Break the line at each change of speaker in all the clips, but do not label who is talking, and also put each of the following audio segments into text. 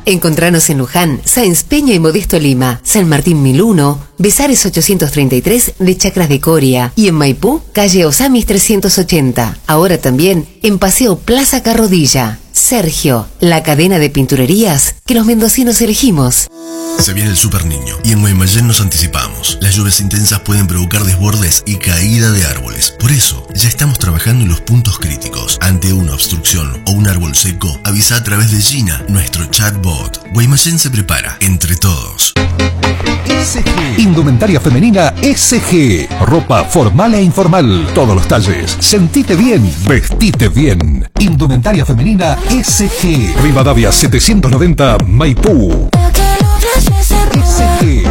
Encontranos en Luján, Sáenz Peña y Modesto Lima, San Martín 1001, Besares 833 de Chacras de Coria y en Maipú, calle Osamis 380. Ahora también en Paseo Plaza Carrodilla. Sergio, la cadena de pinturerías que los mendocinos elegimos.
Se viene el Super Niño y en Guaymallén nos anticipamos. Las lluvias intensas pueden provocar desbordes y caída de árboles. Por eso, ya estamos trabajando en los puntos críticos. Ante una obstrucción o un árbol seco, avisa a través de Gina, nuestro chatbot. Guaymallén se prepara, entre todos.
SG. Indumentaria femenina SG. Ropa formal e informal. Todos los talles. Sentite bien. Vestite bien. Indumentaria femenina SG. Rivadavia 790 Maipú. SG.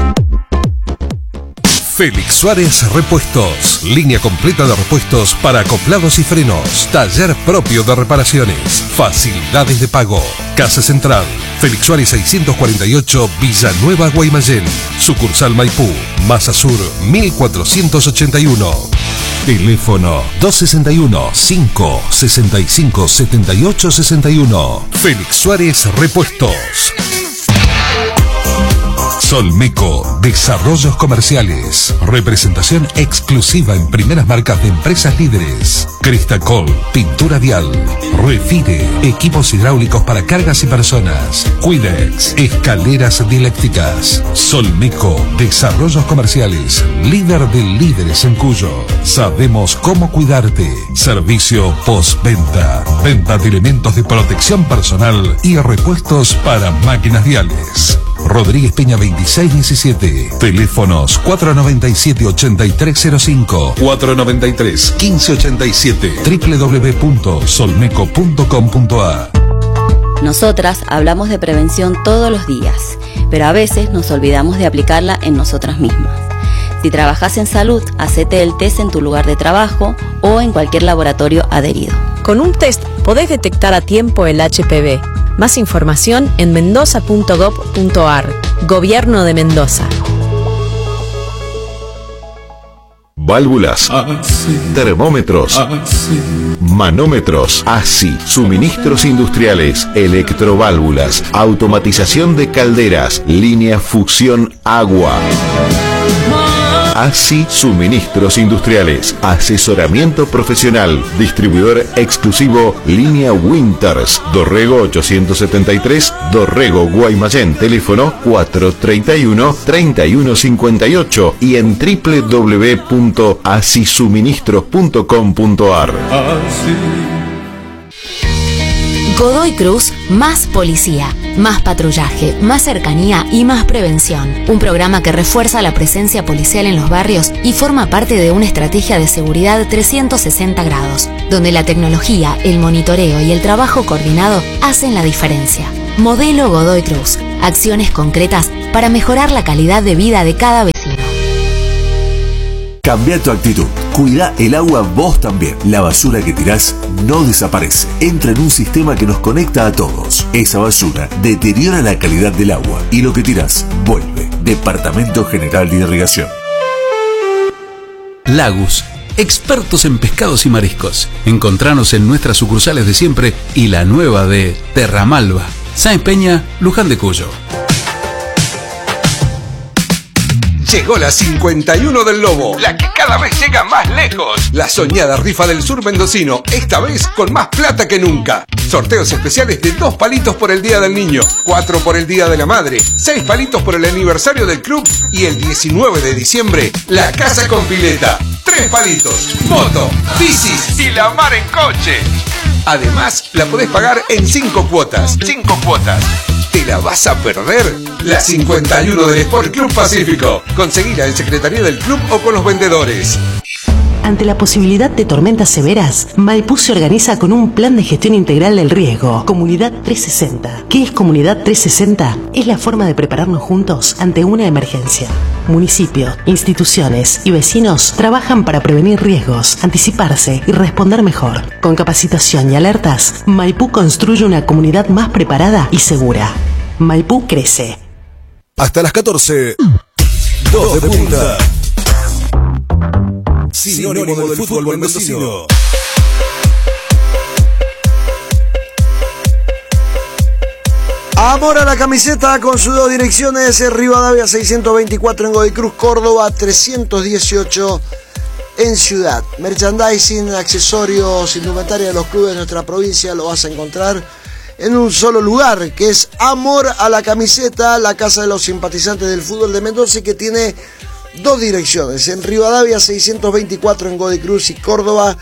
Félix Suárez Repuestos. Línea completa de repuestos para acoplados y frenos. Taller propio de reparaciones. Facilidades de pago. Casa Central. Félix Suárez 648 Villanueva, Guaymallén. Sucursal Maipú. Masa Sur 1481. Teléfono 261-565-7861. Félix Suárez Repuestos. Solmeco, desarrollos comerciales, representación exclusiva en primeras marcas de empresas líderes. Cristacol, pintura vial, Refire, equipos hidráulicos para cargas y personas. Cuidex, escaleras dialécticas. Solmeco, desarrollos comerciales, líder de líderes en Cuyo. Sabemos cómo cuidarte. Servicio postventa, venta de elementos de protección personal y repuestos para máquinas viales. Rodríguez Peña 2617. Teléfonos 497-8305, 493-1587, www.solmeco.com.ar.
Nosotras hablamos de prevención todos los días, pero a veces nos olvidamos de aplicarla en nosotras mismas. Si trabajas en salud, hacete el test en tu lugar de trabajo o en cualquier laboratorio adherido.
Con un test podés detectar a tiempo el HPV. Más información en mendoza.gov.ar. Gobierno de Mendoza.
Válvulas, termómetros, manómetros, ASI, suministros industriales, electroválvulas, automatización de calderas, línea fusión agua. ASI Suministros Industriales, asesoramiento profesional, distribuidor exclusivo, línea Winters, Dorrego 873, Dorrego, Guaymallén, teléfono 431-3158 y en www.asisuministros.com.ar.
Godoy Cruz, más policía, más patrullaje, más cercanía y más prevención. Un programa que refuerza la presencia policial en los barrios y forma parte de una estrategia de seguridad 360 grados, donde la tecnología, el monitoreo y el trabajo coordinado hacen la diferencia. Modelo Godoy Cruz, acciones concretas para mejorar la calidad de vida de cada vecino.
Cambia tu actitud. Cuida el agua vos también. La basura que tirás no desaparece. Entra en un sistema que nos conecta a todos. Esa basura deteriora la calidad del agua y lo que tirás vuelve. Departamento General de Irrigación.
Lagus, expertos en pescados y mariscos. Encontranos en nuestras sucursales de siempre y la nueva de Terramalva, Sáenz Peña, Luján de Cuyo.
Llegó la 51 del Lobo, la que cada vez llega más lejos. La soñada rifa del sur mendocino, esta vez con más plata que nunca. Sorteos especiales de 2 palitos por el Día del Niño, 4 por el Día de la Madre, 6 palitos por el aniversario del club y el 19 de diciembre, la casa con pileta. 3 palitos, moto, bicis y la mar en coche. Además, la podés pagar en 5 cuotas. 5 cuotas. ¿Te la vas a perder? La 51 del Sport Club Pacífico. Conseguila en Secretaría del Club o con los vendedores.
Ante la posibilidad de tormentas severas, Maipú se organiza con un plan de gestión integral del riesgo, Comunidad 360. ¿Qué es Comunidad 360? Es la forma de prepararnos juntos ante una emergencia. Municipios, instituciones y vecinos trabajan para prevenir riesgos, anticiparse y responder mejor. Con capacitación y alertas, Maipú construye una comunidad más preparada y segura. Maipú crece.
Hasta las 14. 2 de punta. Sinónimo del fútbol mendocino.
Amor a la camiseta con sus dos direcciones, Rivadavia 624 en Godoy Cruz, Córdoba 318 en Ciudad. Merchandising, accesorios, indumentaria de los clubes de nuestra provincia lo vas a encontrar en un solo lugar, que es Amor a la Camiseta, la casa de los simpatizantes del fútbol de Mendoza, que tiene dos direcciones, en Rivadavia 624 en Godoy Cruz y Córdoba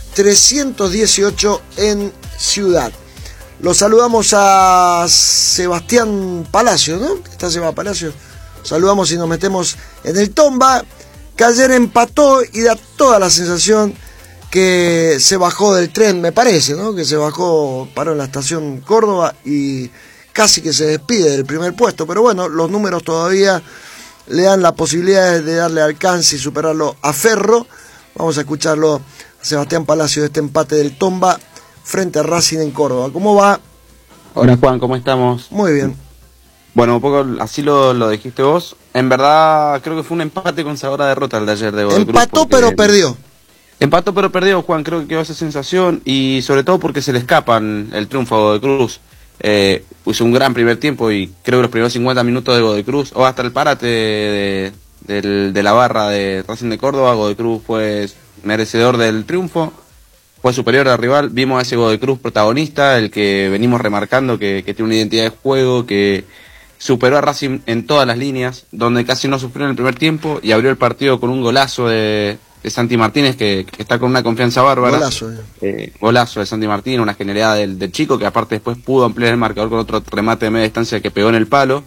318 en Ciudad. Los saludamos a Sebastián Palacio, ¿no? Está Sebastián Palacio. Saludamos y nos metemos en el Tomba, que ayer empató y da toda la sensación que se bajó del tren, me parece, ¿no? Que se bajó, paró en la estación Córdoba y casi que se despide del primer puesto. Pero bueno, los números todavía le dan la posibilidad de darle alcance y superarlo a Ferro. Vamos a escucharlo a Sebastián Palacio de este empate del Tomba frente a Racing en Córdoba. ¿Cómo va?
Hola Juan, ¿cómo estamos?
Muy bien.
Bueno, un poco así lo dijiste vos. En verdad creo que fue un empate con sabor a derrota el de ayer de Godoy Cruz.
Empató pero perdió.
Empató pero perdió, Juan, creo que quedó esa sensación y sobre todo porque se le escapan el triunfo a Godoy Cruz. Hizo un gran primer tiempo y creo que los primeros 50 minutos de Godoy Cruz, o hasta el parate de la barra de Racing de Córdoba, Godoy Cruz fue merecedor del triunfo. Fue superior al rival, vimos a ese Godoy Cruz protagonista, el que venimos remarcando, que tiene una identidad de juego, que superó a Racing en todas las líneas, donde casi no sufrió en el primer tiempo y abrió el partido con un golazo de Santi Martínez, que está con una confianza bárbara. Golazo de Santi Martínez, una genialidad del chico, que aparte después pudo ampliar el marcador con otro remate de media distancia que pegó en el palo.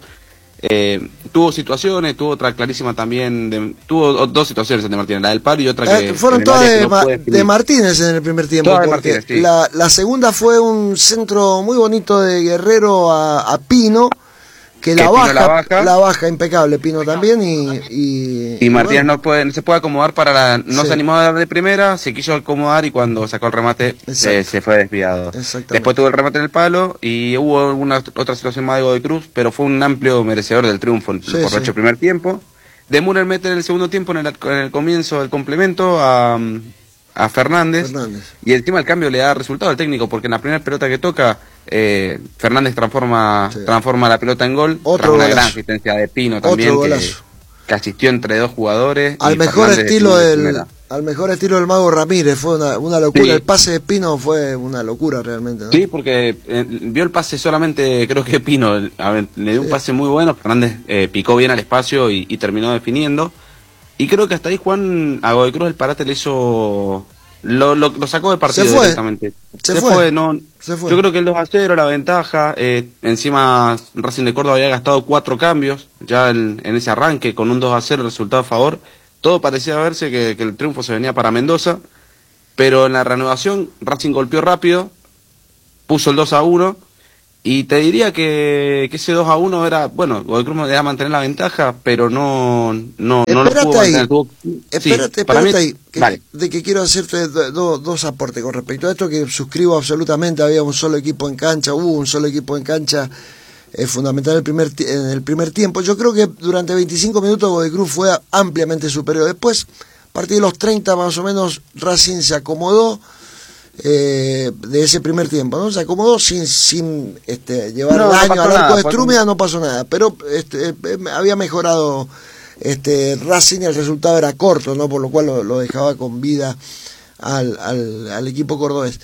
Tuvo situaciones, tuvo otra clarísima también, tuvo dos situaciones Santi Martínez, la del palo y otra que...
fueron todas de Martínez en el primer tiempo, porque Martínez, sí. La segunda fue un centro muy bonito de Guerrero a Pino, que la baja impecable Pino también y
Martínez no se puede acomodar se animó a dar de primera, se quiso acomodar y cuando sacó el remate se fue desviado. Después tuvo el remate en el palo y hubo alguna otra situación más de Godoy Cruz, pero fue un amplio merecedor del triunfo por el primer tiempo. De Müller mete en el segundo tiempo en el comienzo del complemento a Fernández y encima el cambio le da resultado al técnico, porque en la primera pelota que toca Fernández transforma la pelota en gol. Una gran asistencia de Pino también, que asistió entre dos jugadores
al mejor estilo del Mago Ramírez. Fue una locura, sí. El pase de Pino fue una locura realmente, ¿no?
Sí, porque vio el pase solamente, creo que Pino le dio un pase muy bueno. Fernández picó bien al espacio y terminó definiendo. Y creo que hasta ahí Juan a Godoy Cruz el parate le hizo... Lo sacó de partido directamente. Se fue. Yo creo que el 2-0, la ventaja. Encima Racing de Córdoba había gastado 4 cambios ya en ese arranque, con un 2-0 resultado a favor. Todo parecía verse que el triunfo se venía para Mendoza, pero en la reanudación Racing golpeó rápido, puso el 2-1. Y te diría que ese 2-1 era, bueno, Godoy Cruz me debía mantener la ventaja, pero no lo pudo mantener.
Espérate ahí, de que quiero hacerte dos aportes con respecto a esto, que suscribo absolutamente. Había un solo equipo en cancha, hubo un solo equipo en cancha fundamental en el primer tiempo. Yo creo que durante 25 minutos Godoy Cruz fue ampliamente superior. Después, a partir de los 30 más o menos, Racing se acomodó. De ese primer tiempo, ¿no? Se acomodó sin llevar daño al arco de Estrúmeda, no pasó nada, pero había mejorado Racing y el resultado era corto, ¿no? Por lo cual lo dejaba con vida al equipo cordobés.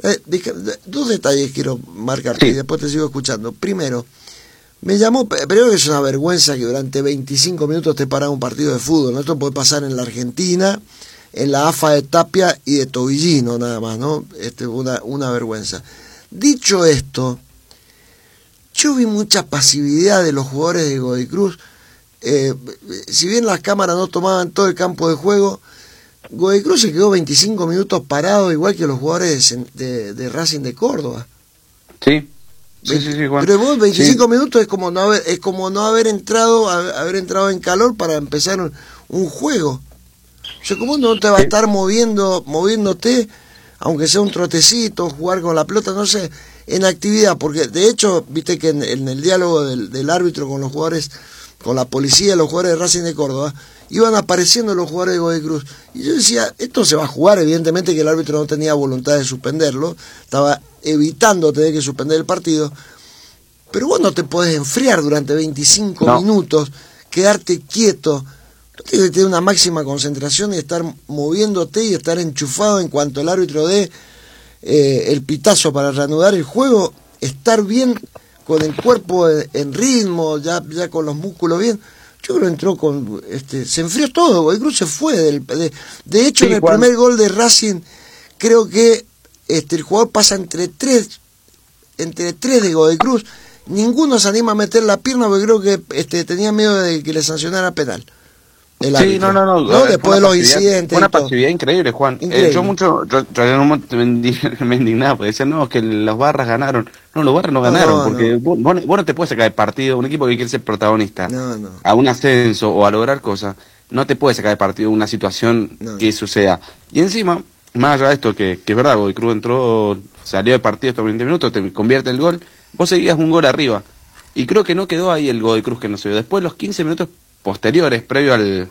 Dos detalles quiero marcarte y después te sigo escuchando. Primero, primero que es una vergüenza que durante 25 minutos te paran un partido de fútbol, ¿no? Esto puede pasar en la Argentina, en la AFA de Tapia y de Tobillino nada más, ¿no? Una vergüenza. Dicho esto, yo vi mucha pasividad de los jugadores de Godoy Cruz. Si bien las cámaras no tomaban todo el campo de juego, Godoy Cruz se quedó 25 minutos parado, igual que los jugadores de Racing de Córdoba.
Sí, Juan.
Pero vos 25 minutos es como no haber entrado en calor para empezar un juego. O sea, ¿cómo no te va a estar moviéndote, aunque sea un trotecito, jugar con la pelota, no sé, en actividad? Porque de hecho, viste que en el diálogo del árbitro con los jugadores, con la policía, los jugadores de Racing de Córdoba, iban apareciendo los jugadores de Godoy Cruz. Y yo decía, esto se va a jugar, evidentemente que el árbitro no tenía voluntad de suspenderlo, estaba evitando tener que suspender el partido. pero vos no te podés enfriar durante 25 minutos, quedarte quieto. Tú tienes que tener una máxima concentración y estar moviéndote y estar enchufado en cuanto el árbitro dé el pitazo para reanudar el juego, estar bien con el cuerpo en ritmo, ya con los músculos bien. Yo creo que entró con... se enfrió todo, Godoy Cruz se fue. De hecho, en el primer gol de Racing, creo que el jugador pasa entre tres de Godoy Cruz. Ninguno se anima a meter la pierna porque creo que tenía miedo de que le sancionara penal.
Sí, no.
Después de los incidentes.
Una pasividad increíble, Juan.
Increíble.
Yo en un momento me indignaba, porque decían, no, que los Barras ganaron. No, los Barras no ganaron, porque vos no te puedes sacar de partido, un equipo que quiere ser protagonista, a un ascenso o a lograr cosas, no te puedes sacar de partido una situación que suceda. Y encima, más allá de esto, que es verdad, Godoy Cruz entró, salió de partido estos 20 minutos, te convierte el gol, vos seguías un gol arriba. Y creo que no quedó ahí el Godoy Cruz que no se dio. Después, los 15 minutos posteriores, previo al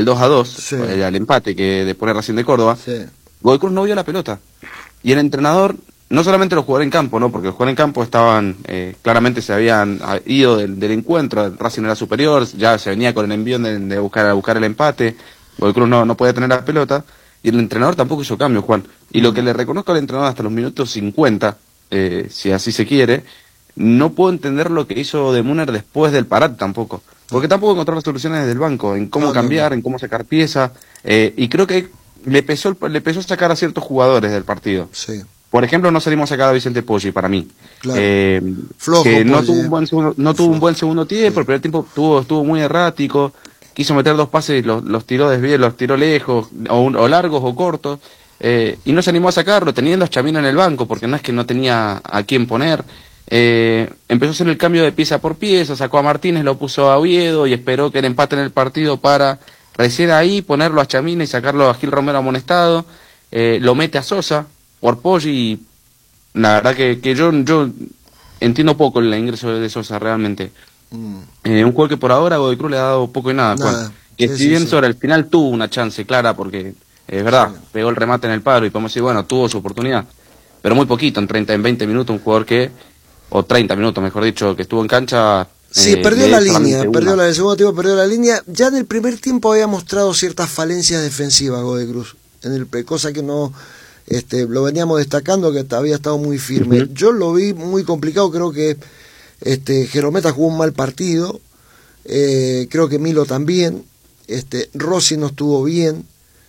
2-2, al empate que de poner Racing de Córdoba, Godoy Cruz no vio la pelota. Y el entrenador, no solamente los jugadores en campo, ¿no? Porque los jugadores en campo estaban, claramente se habían ido del encuentro, Racing era superior, ya se venía con el envío de buscar el empate, Godoy Cruz no podía tener la pelota, y el entrenador tampoco hizo cambio, Juan. Y lo que le reconozco al entrenador hasta los minutos 50, si así se quiere, no puedo entender lo que hizo de Müller después del parate tampoco. Porque tampoco encontró las soluciones desde el banco, en cómo cambiar, en cómo sacar pieza, y creo que le pesó sacar a ciertos jugadores del partido.
Sí.
Por ejemplo, no salimos a sacar a Vicente Poggi, para mí.
Claro.
Flojo, que no tuvo un buen segundo tiempo, el primer tiempo estuvo muy errático, quiso meter 2 pases y los tiró desviados, los tiró lejos, o largos o cortos, y no se animó a sacarlo, teniendo a Chamino en el banco, porque no es que no tenía a quién poner. Empezó a hacer el cambio de pieza por pieza, sacó a Martínez, lo puso a Oviedo y esperó que el empate en el partido para recién ahí ponerlo a Chamina y sacarlo a Gil Romero amonestado. Lo mete a Sosa por Poggi y la verdad que yo entiendo poco el ingreso de Sosa realmente. Un juego que por ahora Godoy Cruz le ha dado poco y nada. Que si bien sobre el final tuvo una chance clara, porque es verdad, pegó el remate en el palo y podemos decir, bueno, tuvo su oportunidad, pero muy poquito, en 20 minutos, un jugador o 30 minutos, mejor dicho, que estuvo en cancha.
Sí, perdió la línea, en el segundo tiempo perdió la línea. Ya en el primer tiempo había mostrado ciertas falencias defensivas Godoy Cruz, cosa que no lo veníamos destacando, que había estado muy firme. Yo lo vi muy complicado, creo que Jerometa jugó un mal partido, creo que Milo también, Rossi no estuvo bien.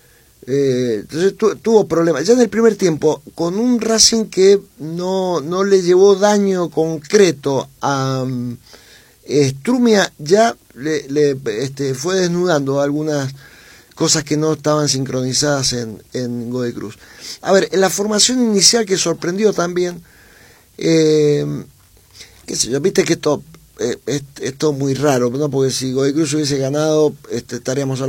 Entonces tuvo problemas ya en el primer tiempo con un Racing que no le llevó daño concreto a Strumia. Ya le fue desnudando algunas cosas que no estaban sincronizadas en Godoy Cruz. A ver, en la formación inicial, que sorprendió también, qué sé yo, viste que esto es muy raro, ¿no? Porque si Godoy Cruz hubiese ganado, estaríamos hablando